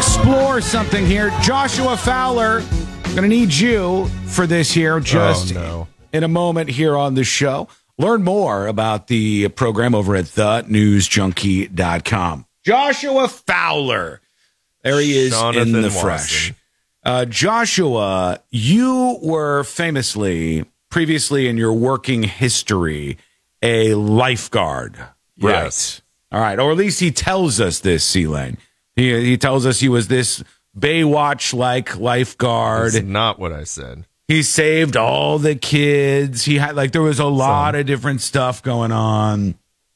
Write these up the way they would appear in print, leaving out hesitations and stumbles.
explore something here. Joshua Fowler, I'm going to need you for this here just in a moment here on the show. Learn more about the program over at thenewsjunkie.com. Joshua Fowler. There he is Jonathan in the Watson. fresh. Joshua, you were famously, previously in your working history, a lifeguard. Yes. Right. All right. Or at least he tells us this, C-Lane. He tells us he was this Baywatch-like lifeguard. That's not what I said. He saved all the kids. He had, there was a lot of different stuff going on.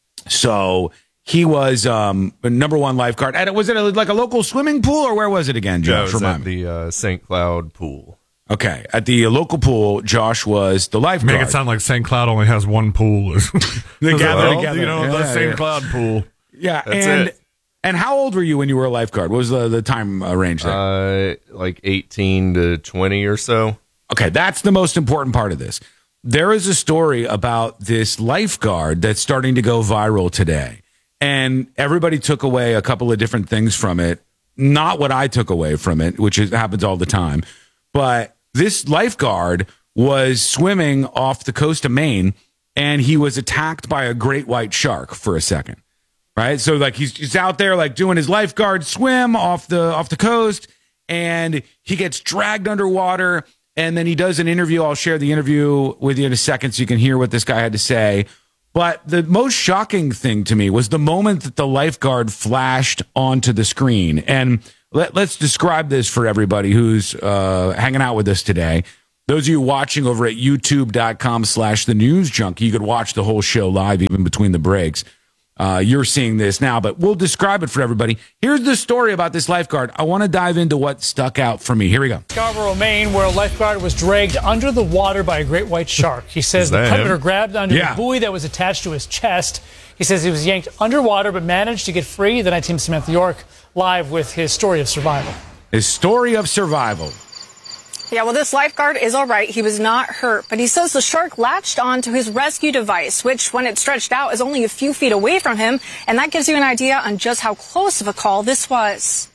So he was number one lifeguard. And was it like a local swimming pool, or where was it again, Josh? It was at the St. Cloud pool. Okay, at the local pool, Josh was the lifeguard. Make it sound like St. Cloud only has one pool. They gather together. The St. Cloud pool. Yeah, That's it. And how old were you when you were a lifeguard? What was the time range there? Like 18 to 20 or so. Okay, that's the most important part of this. There is a story about this lifeguard that's starting to go viral today. And everybody took away a couple of different things from it. Not what I took away from it, which happens all the time. But this lifeguard was swimming off the coast of Maine, and he was attacked by a great white shark for a second. Right? So he's out there doing his lifeguard swim off the coast, and he gets dragged underwater. And then he does an interview. I'll share the interview with you in a second so you can hear what this guy had to say. But the most shocking thing to me was the moment that the lifeguard flashed onto the screen. And let's describe this for everybody who's hanging out with us today. Those of you watching over at youtube.com/thenewsjunkie, you could watch the whole show live even between the breaks. You're seeing this now, but we'll describe it for everybody. Here's the story about this lifeguard. I want to dive into what stuck out for me. Here we go. Scarborough, Maine, where a lifeguard was dragged under the water by a great white shark. He says the predator grabbed onto the buoy that was attached to his chest. He says he was yanked underwater but managed to get free. The night team Samantha York live with his story of survival. His story of survival. Yeah, well, this lifeguard is all right. He was not hurt, but he says the shark latched onto his rescue device, which, when it stretched out, is only a few feet away from him. And that gives you an idea on just how close of a call this was.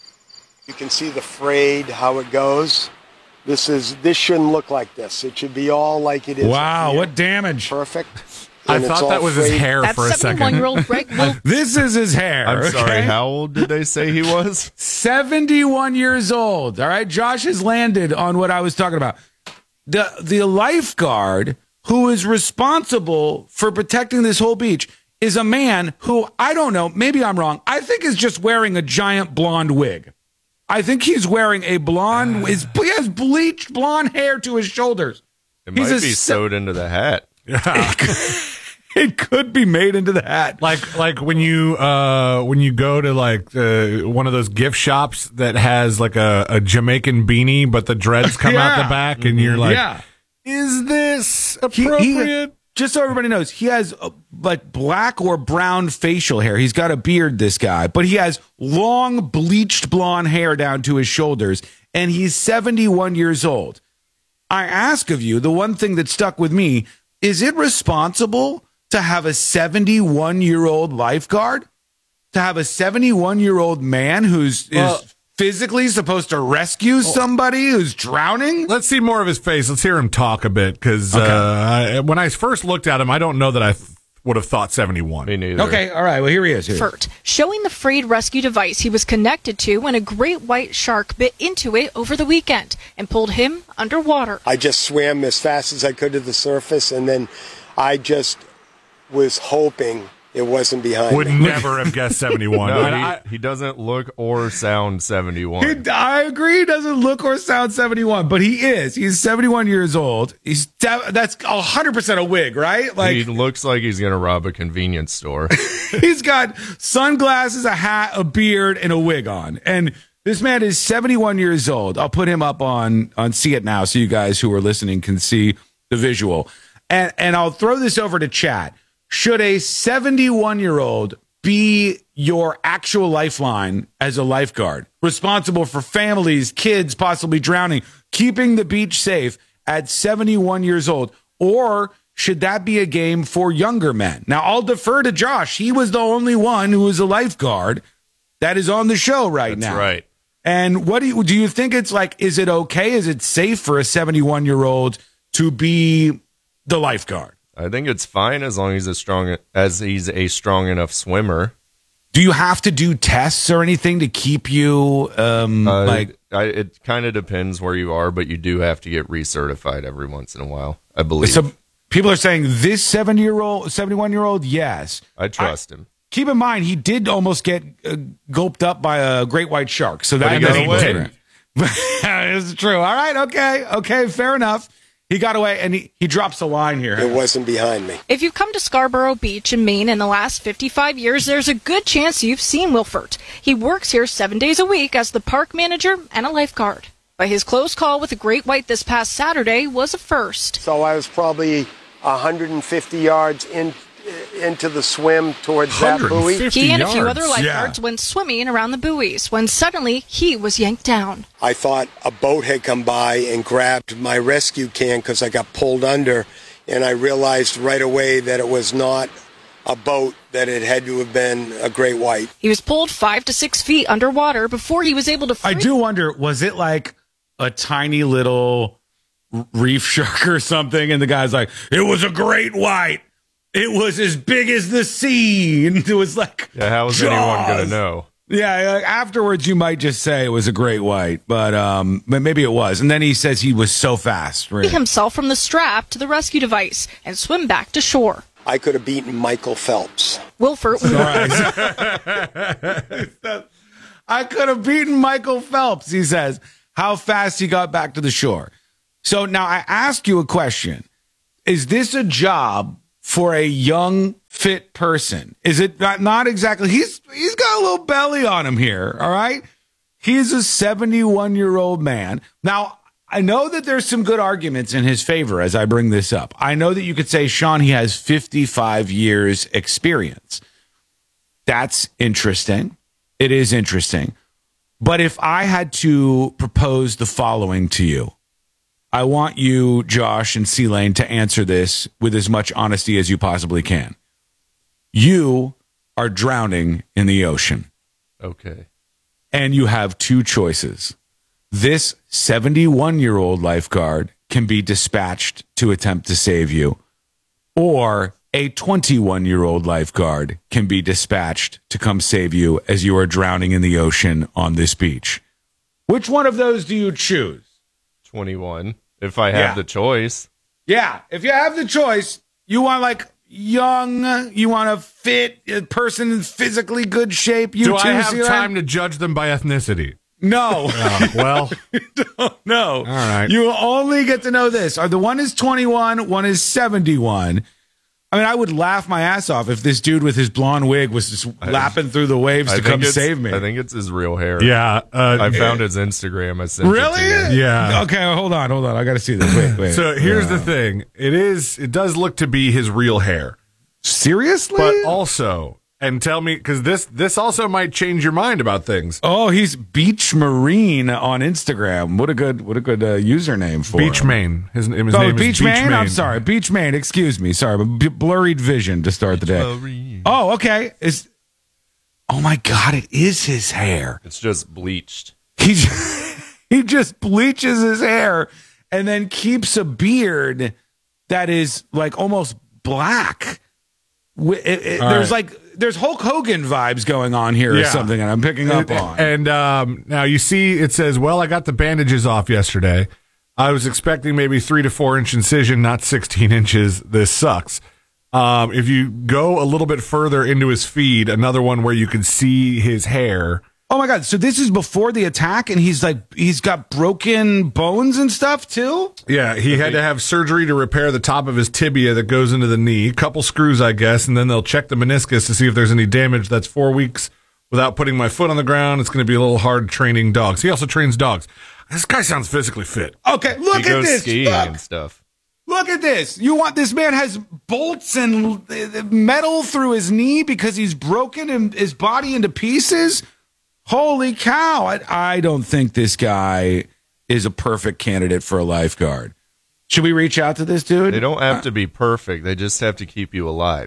You can see the frayed, how it goes. This shouldn't look like this. It should be all like it is. Wow, what damage. Perfect. I And it's thought that all was his frayed. hair for a second. 71-year-old Greg Wolf. This is his hair. I'm sorry, okay? how old did they say he was? 71 years old. All right, Josh has landed on what I was talking about. The lifeguard who is responsible for protecting this whole beach is a man who, I don't know, maybe I'm wrong, I think is just wearing a giant blonde wig. I think he's wearing a blonde, he has bleached blonde hair to his shoulders. It might be sewed into the hat. It could be made into the hat. Like when you go to one of those gift shops that has like a Jamaican beanie, but the dreads come out the back, and you're like, is this appropriate? Just so everybody knows, he has black or brown facial hair. He's got a beard, this guy, but he has long bleached blonde hair down to his shoulders, and he's 71 years old. I ask of you, the one thing that stuck with me, is it responsible to have a 71-year-old lifeguard? To have a 71-year-old man is physically supposed to rescue somebody who's drowning? Let's see more of his face. Let's hear him talk a bit, because when I first looked at him, I don't know that I would have thought 71. Me neither. Okay, all right. Well, here he is. Showing the frayed rescue device he was connected to when a great white shark bit into it over the weekend and pulled him underwater. I just swam as fast as I could to the surface, and then I just was hoping it wasn't behind Would me. never have guessed 71. No, he doesn't look or sound 71. I agree. He doesn't look or sound 71, but he is. He's 71 years old. That's 100% a wig, right? He looks like he's going to rob a convenience store. He's got sunglasses, a hat, a beard, and a wig on. And this man is 71 years old. I'll put him up on See It Now so you guys who are listening can see the visual. And I'll throw this over to chat. Should a 71-year-old be your actual lifeline as a lifeguard, responsible for families, kids possibly drowning, keeping the beach safe at 71 years old? Or should that be a game for younger men? Now, I'll defer to Josh. He was the only one who was a lifeguard that is on the show right now. That's right. And what do you think it's like? Is it okay? Is it safe for a 71-year-old to be the lifeguard? I think it's fine as long as he's a strong enough swimmer. Do you have to do tests or anything to keep you it kind of depends where you are, but you do have to get recertified every once in a while, I believe. So people are saying this 71-year-old, yes. I trust him. Keep in mind, he did almost get gulped up by a great white shark. So that got away. It's true. All right. Okay. Fair enough. He got away, and he drops a line here. It wasn't behind me. If you've come to Scarborough Beach in Maine in the last 55 years, there's a good chance you've seen Wilfert. He works here 7 days a week as the park manager and a lifeguard. But his close call with a great white this past Saturday was a first. So I was probably 150 yards into the swim towards that buoy. He and a few other lifeguards went swimming around the buoys when suddenly he was yanked down. I thought a boat had come by and grabbed my rescue can because I got pulled under, and I realized right away that it was not a boat, that it had to have been a great white. He was pulled 5 to 6 feet underwater before he was able to free. I do wonder, was it like a tiny little reef shark or something? And the guy's like, it was a great white. It was as big as the sea. And it was like, how was anyone going to know? Yeah, afterwards you might just say it was a great white, but maybe it was. And then he says he was so fast. Free himself from the strap to the rescue device and swim back to shore. I could have beaten Michael Phelps. Wilfert. I could have beaten Michael Phelps, he says. How fast he got back to the shore. So now I ask you a question. Is this a job for a young, fit person? Is it not exactly? He's got a little belly on him here, all right? He's a 71-year-old man. Now, I know that there's some good arguments in his favor as I bring this up. I know that you could say, Sean, he has 55 years experience. That's interesting. It is interesting. But if I had to propose the following to you, I want you, Josh and C-Lane, to answer this with as much honesty as you possibly can. You are drowning in the ocean. Okay. And you have two choices. This 71-year-old lifeguard can be dispatched to attempt to save you, or a 21-year-old lifeguard can be dispatched to come save you as you are drowning in the ocean on this beach. Which one of those do you choose? 21, if I have the choice. Yeah, if you have the choice, you want like young, you want a fit person in physically good shape. Do I have time to judge them by ethnicity? No. Well, no. All right. You only get to know this. The one is 21, one is 71. I mean, I would laugh my ass off if this dude with his blonde wig was just lapping through the waves to come save me. I think it's his real hair. Yeah. I found his Instagram. I sent really? it to you. Yeah. Okay, hold on. I got to see this. Wait. So here's the thing. It does look to be his real hair. Seriously? But also, and tell me, because this also might change your mind about things. Oh, he's Beach Marine on Instagram. What a good username for Beach him. Maine. His name Beach is Beach Maine. I'm sorry, Beach Maine. Excuse me. Sorry, but blurred vision to start the day. Marine. Oh, okay. Oh my God, it is his hair. It's just bleached. He just bleaches his hair and then keeps a beard that is like almost black. There's Hulk Hogan vibes going on here or something, and I'm picking up on. And now you see it says, well, I got the bandages off yesterday. I was expecting maybe 3 to 4 inch incision, not 16 inches. This sucks. If you go a little bit further into his feed, another one where you can see his hair. Oh my God. So this is before the attack, and he's got broken bones and stuff too? Yeah, he had to have surgery to repair the top of his tibia that goes into the knee. Couple screws, I guess, and then they'll check the meniscus to see if there's any damage. That's 4 weeks without putting my foot on the ground. It's going to be a little hard training dogs. He also trains dogs. This guy sounds physically fit. Okay, look he at goes this. Skiing and stuff. Look at this. You want this man has bolts and metal through his knee because he's broken his body into pieces? Holy cow. I don't think this guy is a perfect candidate for a lifeguard. Should we reach out to this dude? They don't have to be perfect. They just have to keep you alive.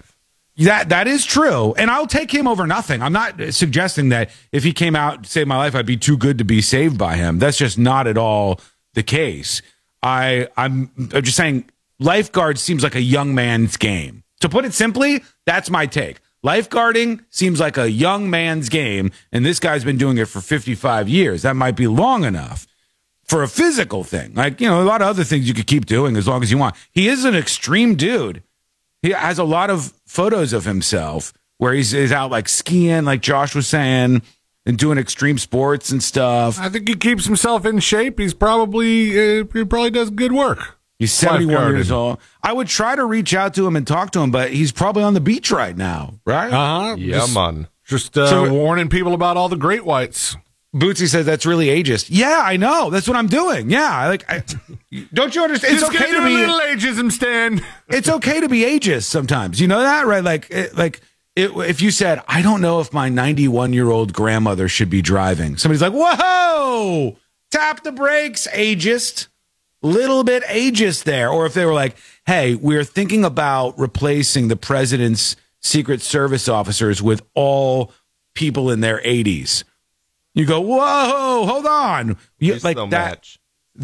That is true, and I'll take him over nothing. I'm not suggesting that if he came out to save my life, I'd be too good to be saved by him. That's just not at all the case. I'm just saying lifeguard seems like a young man's game. To put it simply, that's my take. Lifeguarding seems like a young man's game, and this guy's been doing it for 55 years. That might be long enough for a physical thing. Like, a lot of other things you could keep doing as long as you want. He is an extreme dude. He has a lot of photos of himself where he's out like skiing, like Josh was saying, and doing extreme sports and stuff. I think he keeps himself in shape. He probably does good work. He's 71 years old. I would try to reach out to him and talk to him, but he's probably on the beach right now, right? Uh-huh. Yeah, man. Just warning people about all the great whites. Bootsy says that's really ageist. Yeah, I know. That's what I'm doing. Yeah, don't you understand? It's okay to be a little ageism, Stan. It's okay to be ageist sometimes. You know that, right? If you said, I don't know if my 91-year-old grandmother should be driving, somebody's like, whoa, tap the brakes, ageist. Little bit ageist there. Or if they were like, hey, we're thinking about replacing the president's Secret Service officers with all people in their 80s. You go, whoa, hold on. Like that. Match.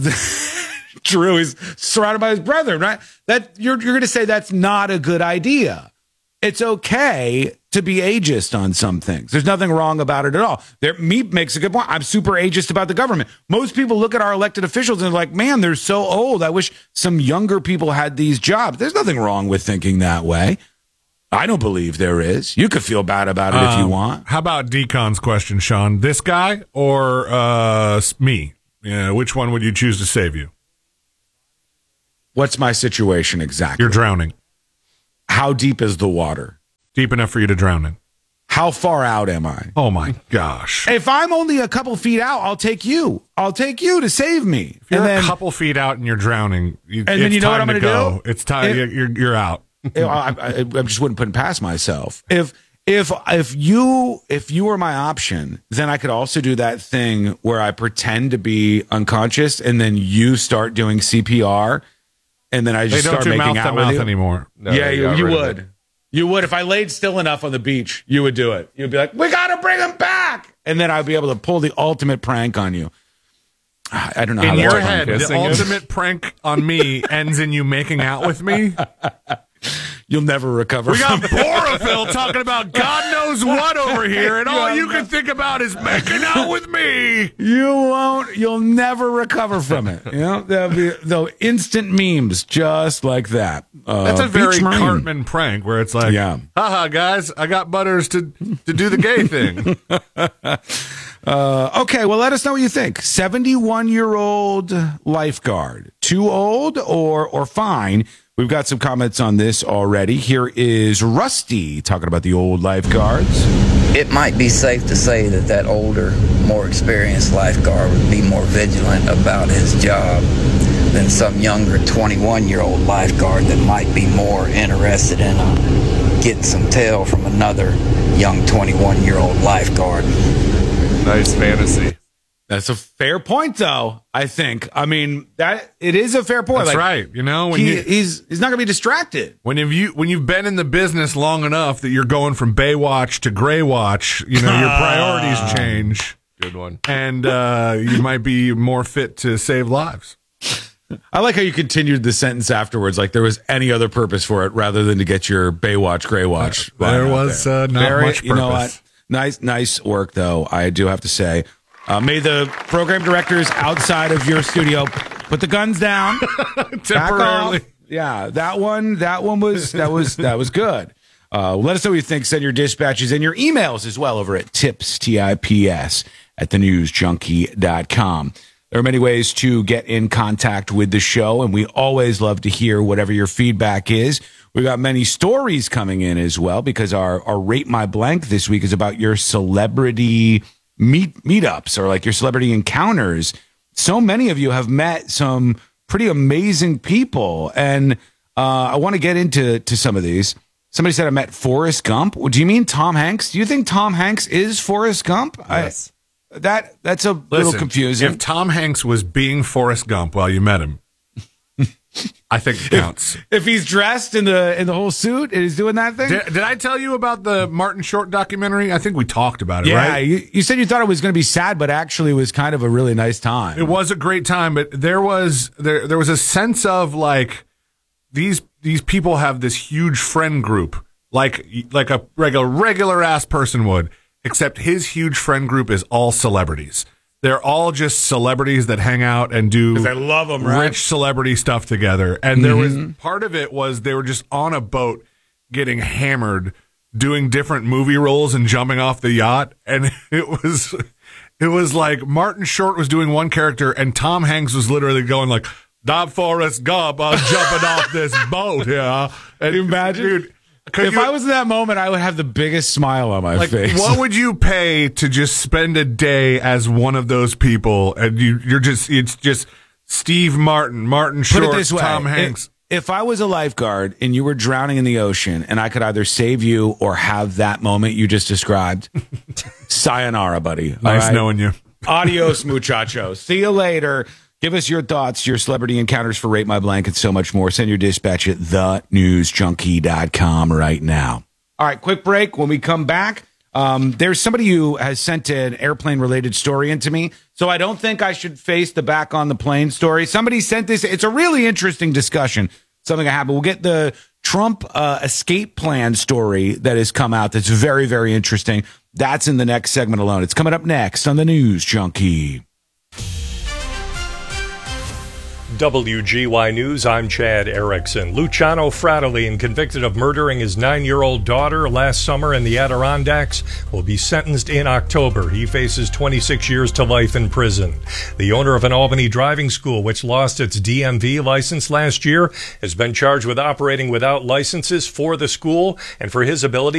Drew is surrounded by his brethren, right? That you're going to say that's not a good idea. It's okay to be ageist on some things. There's nothing wrong about it at all. Meep makes a good point. I'm super ageist about the government. Most people look at our elected officials and they're like, man, they're so old. I wish some younger people had these jobs. There's nothing wrong with thinking that way. I don't believe there is. You could feel bad about it if you want. How about Deacon's question, Sean? This guy or me? Which one would you choose to save you? What's my situation exactly? You're drowning. How deep is the water? Deep enough for you to drown in. How far out am I? Oh, my gosh. If I'm only a couple feet out, I'll take you. I'll take you to save me. If you're a couple feet out and you're drowning, then you know what I'm going to do? It's time. You're out. I just wouldn't put it past myself. If you were my option, then I could also do that thing where I pretend to be unconscious and then you start doing CPR. And then I just start making out with you anymore. No, yeah, you would. You would. If I laid still enough on the beach, you would do it. You'd be like, we got to bring him back. And then I'd be able to pull the ultimate prank on you. I don't know how in that's your head, the ultimate prank on me ends in you making out with me. You'll never recover. We got Borophil talking about God knows what over here, and all you can think about is making out with me. You'll never recover from it. There'll be instant memes just like that. That's a very Cartman prank where it's like, haha, guys, I got Butters to do the gay thing. Okay, well, let us know what you think. 71-year-old lifeguard, too old or fine? We've got some comments on this already. Here is Rusty talking about the old lifeguards. It might be safe to say that older, more experienced lifeguard would be more vigilant about his job than some younger 21-year-old lifeguard that might be more interested in getting some tail from another young 21-year-old lifeguard. Nice fantasy. That's a fair point, though. I think. I mean, that it is a fair point. That's right. When he's not going to be distracted. When you've been in the business long enough that you're going from Baywatch to Graywatch, your priorities change. Good one. And you might be more fit to save lives. I like how you continued the sentence afterwards, like there was any other purpose for it rather than to get your Baywatch, Graywatch. There was not much purpose. You know what? Nice work, though. I do have to say. May the program directors outside of your studio put the guns down temporarily. Yeah, that one was good. Let us know what you think. Send your dispatches and your emails as well over at tips at thenewsjunkie.com. There are many ways to get in contact with the show, and we always love to hear whatever your feedback is. We got many stories coming in as well because our Rate My Blank this week is about your celebrity meetups or like your celebrity encounters. So many of you have met some pretty amazing people, and I want to get into some of these. Somebody said I met Forrest Gump. Do you mean Tom Hanks? Do you think Tom Hanks is Forrest Gump? Yes. That's a little confusing. If Tom Hanks was being Forrest Gump while you met him, I think it counts. If he's dressed in the whole suit and he's doing that thing. Did I tell you about the Martin Short documentary? I think we talked about it, right? Yeah, you said you thought it was going to be sad, but actually it was kind of a really nice time. It was a great time, but there was a sense of like these people have this huge friend group, like a regular ass person would, except his huge friend group is all celebrities. They're all just celebrities that hang out and do because I love them, right? Rich celebrity stuff together. And there was part of it was they were just on a boat getting hammered, doing different movie roles and jumping off the yacht. And it was like Martin Short was doing one character and Tom Hanks was literally going like, "Da Forrest Gump, I'm jumping off this boat." Yeah. Can you imagine? Dude, if I was in that moment, I would have the biggest smile on my face. What would you pay to just spend a day as one of those people? And it's just Steve Martin Short, put it this way, Tom Hanks. If I was a lifeguard and you were drowning in the ocean and I could either save you or have that moment you just described, sayonara, buddy. Nice knowing you. Adios, muchacho. See you later. Give us your thoughts, your celebrity encounters for Rate My Blank, and so much more. Send your dispatch at thenewsjunkie.com right now. All right, quick break. When we come back, there's somebody who has sent an airplane-related story into me, so I don't think I should face the back on the plane story. Somebody sent this. It's a really interesting discussion, something that happened. We'll get the Trump escape plan story that has come out that's very, very interesting. That's in the next segment alone. It's coming up next on the News Junkie. WGY News, I'm Chad Erickson. Luciano Fratellini, convicted of murdering his 9-year-old daughter last summer in the Adirondacks, will be sentenced in October. He faces 26 years to life in prison. The owner of an Albany driving school, which lost its DMV license last year, has been charged with operating without licenses for the school and for his ability